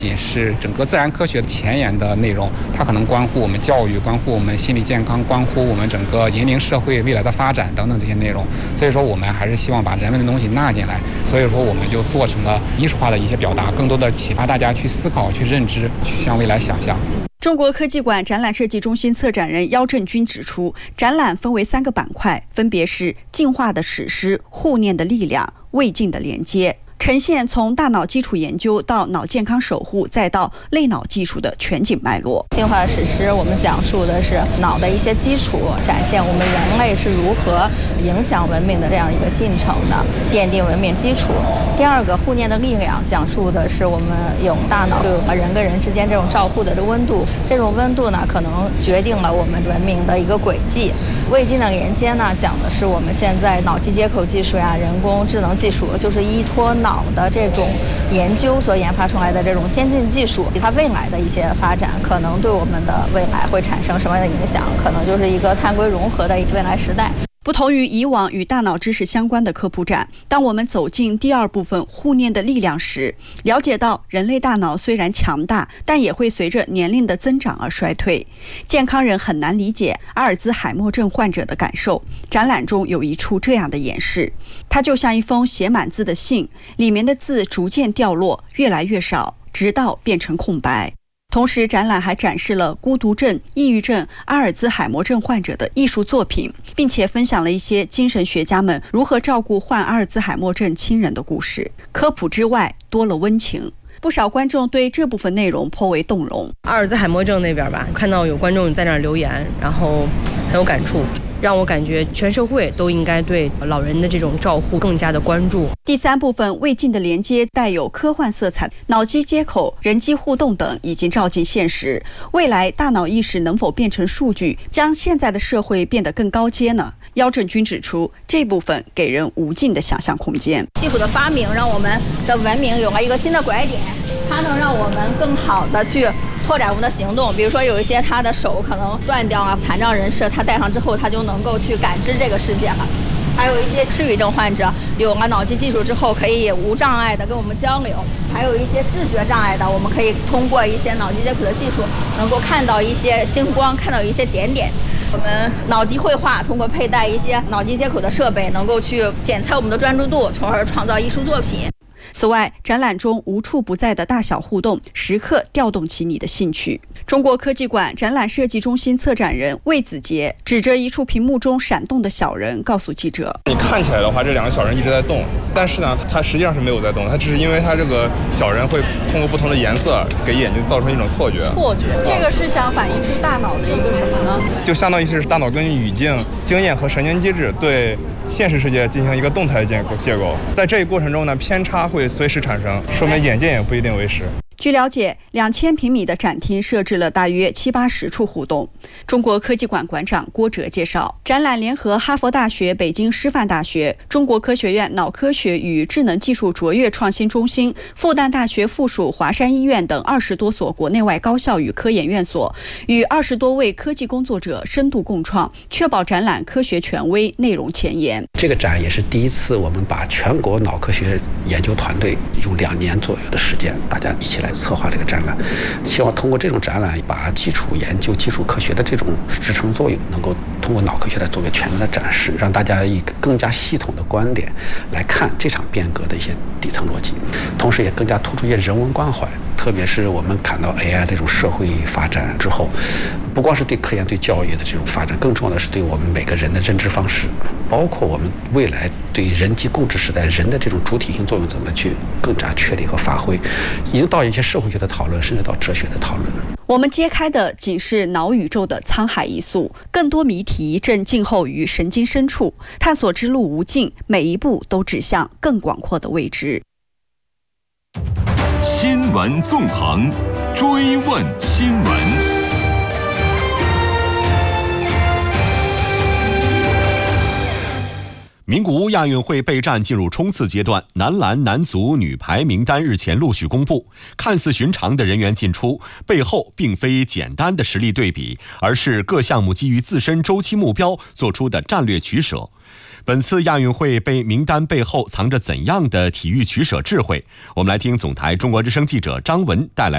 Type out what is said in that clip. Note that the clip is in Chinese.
也是整个自然科学前沿的内容，它可能关乎我们教育，关乎我们心理健康，关乎我们整个引领社会未来的发展等等这些内容。所以说我们还是希望把人文的东西纳进来，所以说我们就做成了艺术化的一些表达，更多的启发大家去思考、去认知、去向未来想象。 中国科技馆展览设计中心策展人姚振军指出，展览分为3个板块，分别是进化的史诗、护念的力量、未尽的连接，呈现从大脑基础研究到脑健康守护，再到类脑技术的全景脉络。 进化的史诗，我们讲述的是脑的一些基础，展现我们人类是如何影响文明的这样一个进程的，奠定文明基础。第2个护念的力量，讲述的是我们用大脑和人跟人之间这种照护的这温度，这种温度呢，可能决定了我们文明的一个轨迹。未尽的连接呢，讲的是我们现在脑机接口技术呀、人工智能技术，就是依托脑的这种研究所研发出来的这种先进技术，它未来的一些发展，可能对我们的未来会产生什么样的影响？可能就是一个碳硅融合的未来时代。 不同于以往与大脑知识相关的科普展，当我们走进第2部分护念的力量时，了解到人类大脑虽然强大，但也会随着年龄的增长而衰退。健康人很难理解阿尔兹海默症患者的感受。展览中有一处这样的演示，它就像一封写满字的信，里面的字逐渐掉落，越来越少，直到变成空白。同时，展览还展示了孤独症、抑郁症、阿尔兹海默症患者的艺术作品，并且分享了一些精神学家们如何照顾患阿尔兹海默症亲人的故事。科普之外，多了温情。不少观众对这部分内容颇为动容。 阿尔兹海默症那边吧，看到有观众在那儿留言，然后很有感触，让我感觉全社会都应该对老人的这种照护更加的关注。 第3部分未尽的连接带有科幻色彩，脑机接口、人机互动等已经照进现实。未来大脑意识能否变成数据，将现在的社会变得更高阶呢？姚振军指出，这部分给人无尽的想象空间。 技术的发明让我们的文明有了一个新的拐点，它能让我们更好的去拓展我们的行动。比如说有一些他的手可能断掉了，残障人士他戴上之后，他就能够去感知这个世界了。还有一些失语症患者有了脑机技术之后，可以无障碍的跟我们交流。还有一些视觉障碍的，我们可以通过一些脑机接口的技术，能够看到一些星光，看到一些点点。我们脑机绘画通过佩戴一些脑机接口的设备，能够去检测我们的专注度，从而创造艺术作品。 此外，展览中无处不在的大小互动，时刻调动起你的兴趣。中国科技馆展览设计中心策展人魏子杰指着一处屏幕中闪动的小人，告诉记者：“ 你看起来的话，这2个小人一直在动，但是呢，它实际上是没有在动，它只是因为它这个小人会通过不同的颜色给眼睛造成一种错觉。 这个是想反映出大脑的一个什么呢？ 就相当于是大脑根据语境、经验和神经机制对现实世界进行一个动态结构，在这一过程中呢，偏差会随时产生，说明眼见也不一定为实。” 据了解，2000平米的展厅设置了大约70-80处互动。中国科技馆馆长郭哲介绍，展览联合哈佛大学、北京师范大学、中国科学院脑科学与智能技术卓越创新中心、复旦大学附属华山医院等20多所国内外高校与科研院所，与20多位科技工作者深度共创，确保展览科学权威、内容前沿。 这个展也是第一次，我们把全国脑科学研究团队用2年左右的时间，大家一起来策划这个展览，希望通过这种展览，把基础研究、基础科学的这种支撑作用，能够通过脑科学来做个全面的展示，让大家以更加系统的观点来看这场变革的一些底层逻辑，同时也更加突出一些人文关怀。特别是我们看到 AI 这种社会发展之后，不光是对科研、对教育的这种发展，更重要的是对我们每个人的认知方式，包括我们未来对人机共治时代人的这种主体性作用怎么去更加确立和发挥，已经到一些社会学的讨论，甚至到哲学的讨论。 我们揭开的仅是脑宇宙的沧海一粟，更多谜题正静候于神经深处，探索之路无尽，每一步都指向更广阔的未知。 新闻纵横，追问新闻。名古屋亚运会备战进入冲刺阶段，男篮、男足、女排名单日前陆续公布。看似寻常的人员进出，背后并非简单的实力对比，而是各项目基于自身周期目标做出的战略取舍。本次亚运会名单背后藏着怎样的体育取舍智慧？我们来听总台中国之声记者张文带来